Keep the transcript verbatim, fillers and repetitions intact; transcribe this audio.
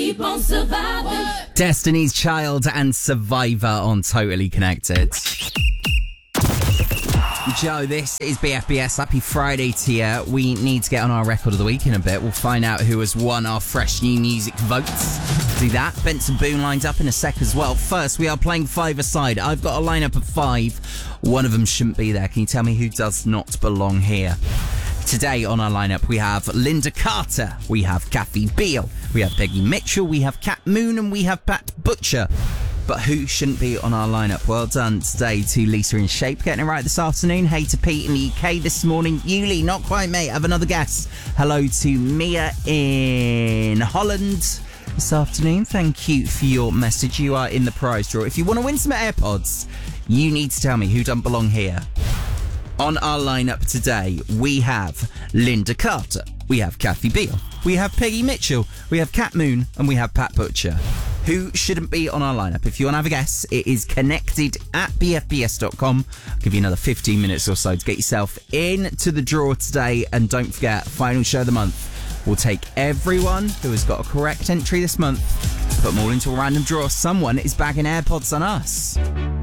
keep on surviving. Destiny's Child and Survivor on Totally Connected. Joe, this is B F B S. Happy Friday to you. We need to get on our record of the week in a bit. We'll find out who has won our fresh new music votes. Do that. Benson Boone lined up in a sec as well. First, we are playing five-a-side. I've got a lineup of five. One of them shouldn't be there. Can you tell me who does not belong here? Today on our lineup, we have Linda Carter, we have Kathy Beale, we have Peggy Mitchell, we have Kat Moon, and we have Pat Butcher. But who shouldn't be on our lineup? Well done today to Lisa in Shape, getting it right this afternoon. Hey to Pete in the U K this morning. Yuli, not quite, mate. Have another guess. Hello to Mia in Holland this afternoon. Thank you for your message. You are in the prize draw. If you want to win some AirPods, you need to tell me who doesn't belong here. On our lineup today, we have Linda Carter, we have Kathy Beale, we have Peggy Mitchell, we have Kat Moon, and we have Pat Butcher. Who shouldn't be on our lineup? If you want to have a guess, it is connected at b f b s dot com. I'll give you another fifteen minutes or so to get yourself into the draw today. And don't forget, final show of the month. We'll take everyone who has got a correct entry this month, put them all into a random draw. Someone is bagging AirPods on us.